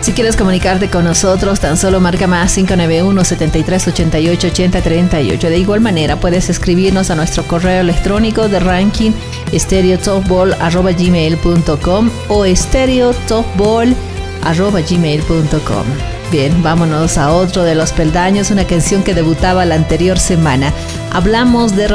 Si quieres comunicarte con nosotros, tan solo marca más 591 73 88 80 38. De igual manera, puedes escribirnos a nuestro correo electrónico de ranking stereotopball@gmail.com o stereotopball@gmail.com. Bien, vámonos a otro de los peldaños, una canción que debutaba la anterior semana. Hablamos de